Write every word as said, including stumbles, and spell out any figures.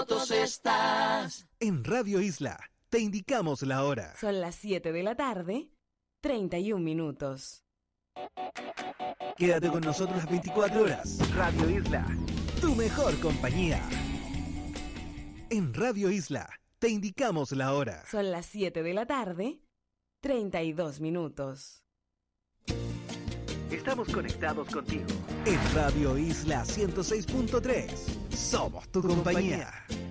fotos estás. En Radio Isla te indicamos la hora. Son las siete de la tarde, treinta y un minutos. Quédate con nosotros las veinticuatro horas. Radio Isla, tu mejor compañía. En Radio Isla te indicamos la hora. Son las siete de la tarde, treinta y dos minutos. Estamos conectados contigo. En Radio Isla ciento seis punto tres. Somos tu compañía.